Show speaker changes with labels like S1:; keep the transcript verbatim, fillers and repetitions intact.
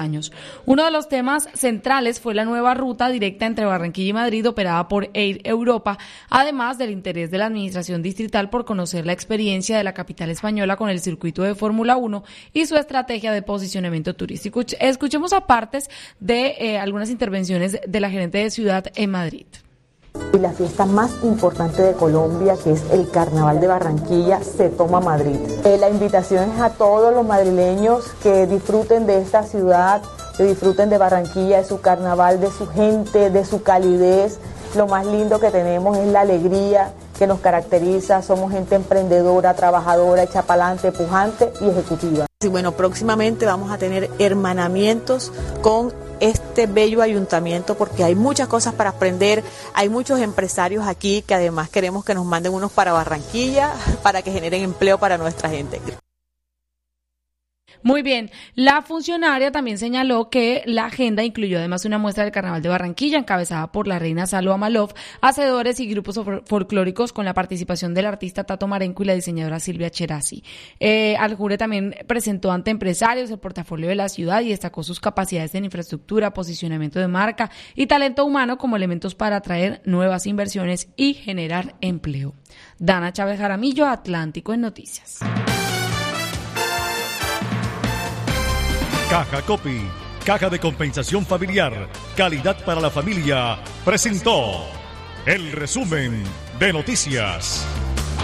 S1: años. Uno de los temas centrales fue la nueva ruta directa entre Barranquilla y Madrid operada por Air Europa, además del interés de la administración distrital por conocer la experiencia de la capital española con el circuito de Fórmula uno y su estrategia de posicionamiento turístico. Escuchemos a partes de eh, algunas intervenciones de la gerente de ciudad en Madrid.
S2: Y la fiesta más importante de Colombia, que es el Carnaval de Barranquilla, se toma Madrid. Eh, la invitación es a todos los madrileños que disfruten de esta ciudad, que disfruten de Barranquilla, de su carnaval, de su gente, de su calidez. Lo más lindo que tenemos es la alegría que nos caracteriza. Somos gente emprendedora, trabajadora, echa pa'lante, pujante y ejecutiva. Y bueno, próximamente vamos a tener hermanamientos con este bello ayuntamiento porque hay muchas cosas para aprender, hay muchos empresarios aquí que además queremos que nos manden unos para Barranquilla para que generen empleo para nuestra gente.
S1: Muy bien, la funcionaria también señaló que la agenda incluyó además una muestra del Carnaval de Barranquilla encabezada por la reina Salwa Amalov, hacedores y grupos folclóricos con la participación del artista Tato Marenco y la diseñadora Silvia Cherasi. Eh, Aljure también presentó ante empresarios el portafolio de la ciudad y destacó sus capacidades en infraestructura, posicionamiento de marca y talento humano como elementos para atraer nuevas inversiones y generar empleo. Dana Chávez Jaramillo, Atlántico en Noticias.
S3: Caja Copy, Caja de Compensación Familiar, calidad para la familia, presentó el resumen de noticias.